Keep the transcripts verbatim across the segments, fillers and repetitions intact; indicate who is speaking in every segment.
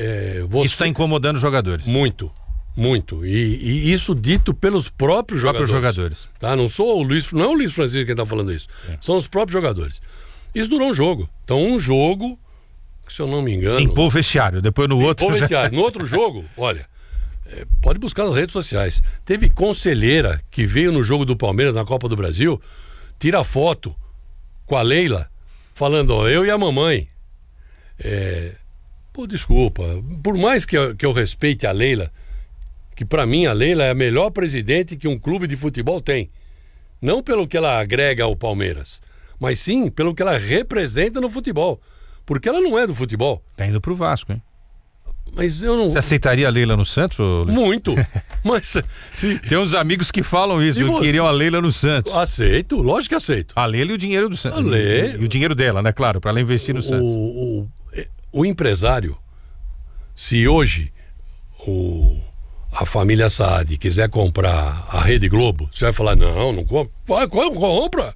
Speaker 1: É, você...
Speaker 2: Isso está incomodando os jogadores.
Speaker 1: Muito, muito. E, e isso dito pelos próprios,
Speaker 2: próprios
Speaker 1: jogadores.
Speaker 2: jogadores.
Speaker 1: Tá? Não sou o Luiz, não é o Luiz Francisco quem está falando isso. É. São os próprios jogadores. Isso durou um jogo. Então, um jogo, que se eu não me engano...
Speaker 2: Limpou o vestiário, depois no outro...
Speaker 1: Limpou o vestiário. No outro jogo, olha, é, pode buscar nas redes sociais. Teve conselheira que veio no jogo do Palmeiras, na Copa do Brasil, tira foto com a Leila, falando, ó, eu e a mamãe. É... Pô, desculpa, por mais que eu, que eu respeite a Leila, que pra mim a Leila é a melhor presidente que um clube de futebol tem. Não pelo que ela agrega ao Palmeiras, mas sim pelo que ela representa no futebol. Porque ela não é do futebol.
Speaker 2: Tá indo pro Vasco, hein?
Speaker 1: Mas eu não...
Speaker 2: Você aceitaria a Leila no Santos, Luiz?
Speaker 1: Muito. Mas se...
Speaker 2: Tem uns amigos que falam isso, que você... queriam a Leila no Santos.
Speaker 1: Aceito, lógico que aceito.
Speaker 2: A Leila e o dinheiro do Santos.
Speaker 1: A Leila...
Speaker 2: E o dinheiro dela, né? Claro, pra ela investir no
Speaker 1: o,
Speaker 2: Santos.
Speaker 1: O, o empresário, se hoje o, a família Saad quiser comprar a Rede Globo, você vai falar, não, não compra. Vai, compra.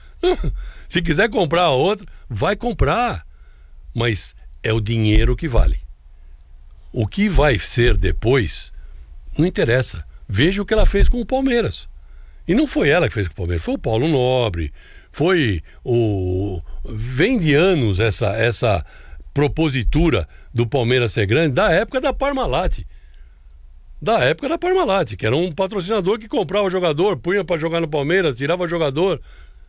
Speaker 1: Se quiser comprar a outra, vai comprar. Mas é o dinheiro que vale. O que vai ser depois, não interessa. Veja o que ela fez com o Palmeiras. E não foi ela que fez com o Palmeiras, foi o Paulo Nobre, foi o... Vem de anos essa, essa propositura do Palmeiras ser grande, da época da Parmalat. Da época da Parmalat, que era um patrocinador que comprava o jogador, punha para jogar no Palmeiras, tirava o jogador.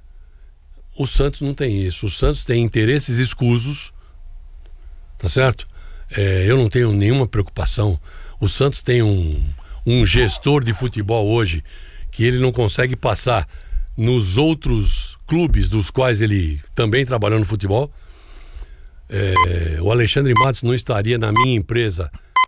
Speaker 1: O Santos não tem isso. O Santos tem interesses escusos, tá certo? É, eu não tenho nenhuma preocupação. O Santos tem um, um gestor de futebol hoje que ele não consegue passar nos outros clubes dos quais ele também trabalhou no futebol. É, o Alexandre Matos não estaria na minha empresa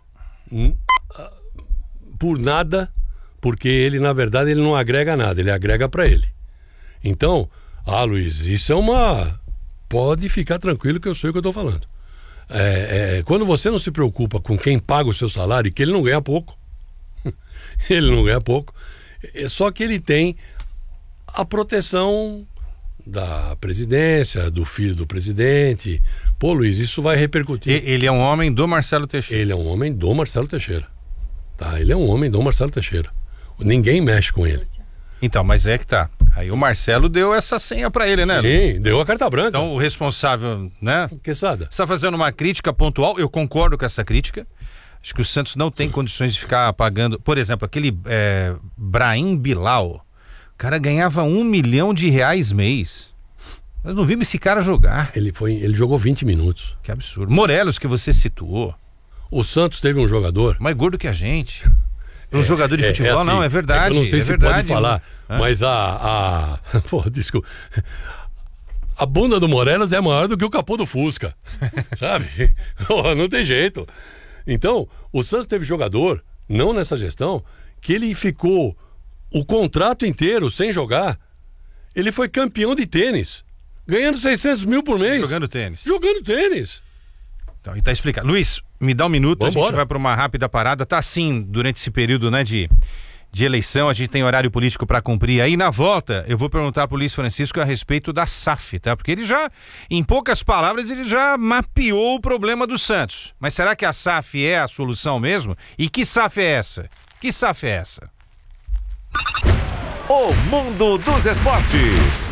Speaker 1: por nada, porque ele, na verdade, ele não agrega nada, ele agrega para ele. Então, ah, Luiz, isso é uma... Pode ficar tranquilo que eu sei o que eu estou falando. É, é, quando você não se preocupa com quem paga o seu salário, que ele não ganha pouco, ele não ganha pouco, é só que ele tem a proteção da presidência, do filho do presidente. Pô, Luiz, isso vai repercutir.
Speaker 2: Ele é um homem do Marcelo Teixeira.
Speaker 1: Ele é um homem do Marcelo Teixeira. Tá, ele é um homem do Marcelo Teixeira. Ninguém mexe com ele.
Speaker 2: Então, mas é que tá. Aí o Marcelo deu essa senha pra ele, né?
Speaker 1: Sim, deu a carta branca.
Speaker 2: Então o responsável, né?
Speaker 1: Quesada.
Speaker 2: Você tá fazendo uma crítica pontual, eu concordo com essa crítica. Acho que o Santos não tem condições de ficar pagando. Por exemplo, aquele é, Brahim Bilal. O cara ganhava um milhão de reais mês. Nós não vimos esse cara jogar.
Speaker 1: Ele, foi, ele jogou vinte minutos.
Speaker 2: Que absurdo. Morelos, que você situou.
Speaker 1: O Santos teve um jogador...
Speaker 2: mais gordo que a gente. Um é, jogador de
Speaker 1: é,
Speaker 2: futebol, é assim, não, é verdade.
Speaker 1: É eu não sei
Speaker 2: é
Speaker 1: se
Speaker 2: verdade,
Speaker 1: pode falar,
Speaker 2: não.
Speaker 1: mas a... a... Pô, desculpa. A bunda do Morelos é maior do que o capô do Fusca. Sabe? Não tem jeito. Então, o Santos teve jogador, não nessa gestão, que ele ficou o contrato inteiro sem jogar. Ele foi campeão de tênis, ganhando seiscentos mil por mês.
Speaker 2: Jogando tênis.
Speaker 1: Jogando tênis.
Speaker 2: Então, e tá explicado. Luiz, me dá um minuto,
Speaker 1: Vambora.
Speaker 2: A gente vai para uma rápida parada. Tá assim, durante esse período, né, de, de eleição, a gente tem horário político para cumprir. Aí na volta, eu vou perguntar pro Luiz Francisco a respeito da S A F, tá? Porque ele já, em poucas palavras, ele já mapeou o problema do Santos. Mas será que a S A F é a solução mesmo? E que S A F é essa? Que S A F é essa?
Speaker 3: O mundo dos esportes.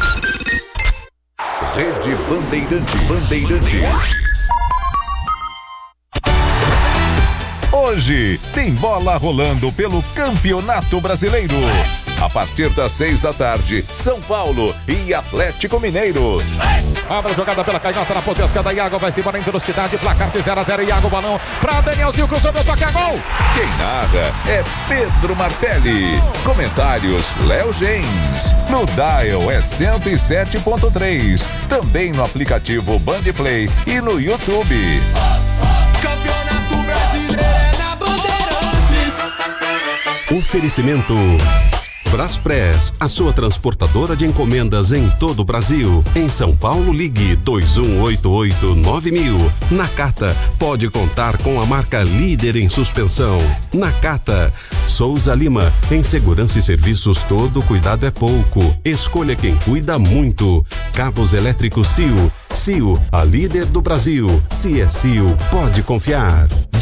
Speaker 3: Rede Bandeirante Bandeirantes. Hoje tem bola rolando pelo Campeonato Brasileiro. A partir das seis da tarde, São Paulo e Atlético Mineiro.
Speaker 4: Abre a jogada pela canhota na ponta esquerda. Iago vai se embora em velocidade. Placar de zero a zero. Iago, balão para Danielzinho, cruzou meu toque, a gol.
Speaker 3: Quem narra é Pedro Martelli. Comentários Léo Gens. No Dial é cento e sete ponto três. Também no aplicativo Bandplay e no YouTube.
Speaker 5: Campeonato Brasileiro é na Bandeirantes.
Speaker 6: Oferecimento Braspress, a sua transportadora de encomendas em todo o Brasil. Em São Paulo, ligue dois um oito oito nove mil. Nakata, pode contar com a marca líder em suspensão. Nakata. Souza Lima, em segurança e serviços todo cuidado é pouco. Escolha quem cuida muito. Cabos elétricos C I O. C I O, a líder do Brasil. Se é C I O, pode confiar.